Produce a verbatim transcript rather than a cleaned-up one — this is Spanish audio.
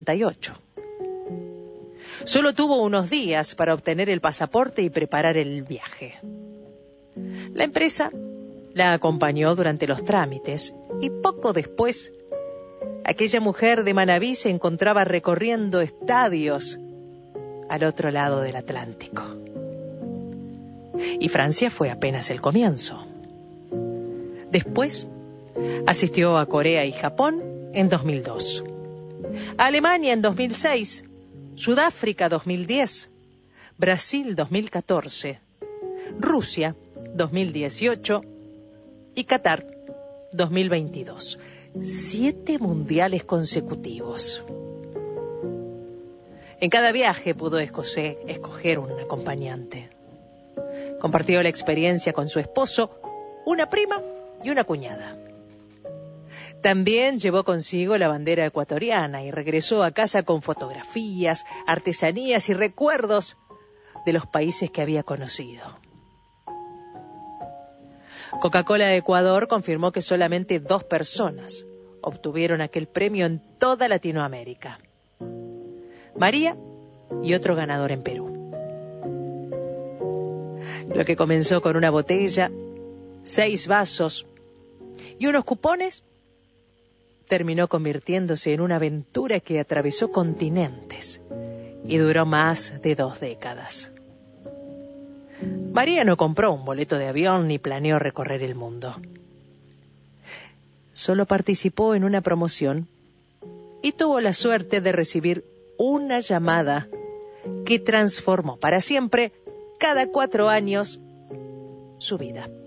y ocho. Solo tuvo unos días para obtener el pasaporte y preparar el viaje. La empresa la acompañó durante los trámites y poco después, aquella mujer de Manabí se encontraba recorriendo estadios al otro lado del Atlántico. Y Francia fue apenas el comienzo. Después, asistió a Corea y Japón en dos mil dos, a Alemania en dos mil seis, Sudáfrica dos mil diez, Brasil dos mil catorce, Rusia dos mil dieciocho y Qatar dos mil veintidós. Siete mundiales consecutivos. En cada viaje pudo escoger, escoger un acompañante. Compartió la experiencia con su esposo, una prima y una cuñada. También llevó consigo la bandera ecuatoriana y regresó a casa con fotografías, artesanías y recuerdos de los países que había conocido. Coca-Cola de Ecuador confirmó que solamente dos personas obtuvieron aquel premio en toda Latinoamérica: María y otro ganador en Perú. Lo que comenzó con una botella, seis vasos y unos cupones, terminó convirtiéndose en una aventura que atravesó continentes y duró más de dos décadas. María no compró un boleto de avión ni planeó recorrer el mundo. Solo participó en una promoción y tuvo la suerte de recibir una llamada que transformó para siempre, cada cuatro años, su vida.